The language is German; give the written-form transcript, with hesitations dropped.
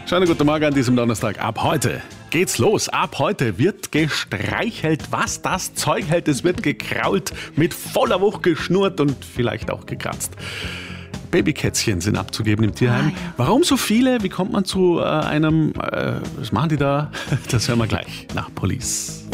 Schönen guten Morgen an diesem Donnerstag. Ab heute geht's los. Ab heute wird gestreichelt, was das Zeug hält. Es wird gekrault, mit voller Wucht geschnurrt und vielleicht auch gekratzt. Babykätzchen sind abzugeben im Tierheim. Ja. Warum so viele? Wie kommt man zu einem, was machen die da? Das hören wir gleich nach Police.